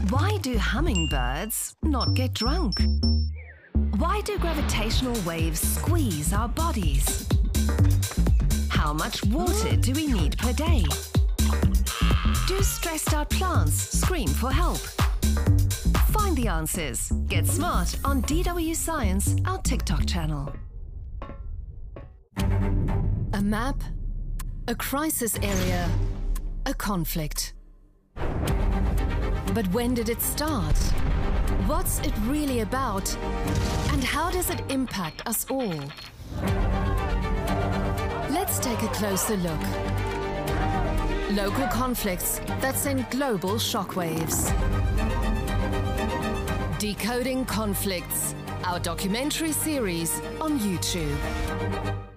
Why do hummingbirds not get drunk? Why do gravitational waves squeeze our bodies? How much water do we need per day? Do stressed out plants scream for help? Find the answers. Get smart on DW Science, our TikTok channel. A map, a crisis area, a conflict. But when did it start? What's it really about? And how does it impact us all? Let's take a closer look. Local conflicts that send global shockwaves. Decoding Conflicts, our documentary series on YouTube.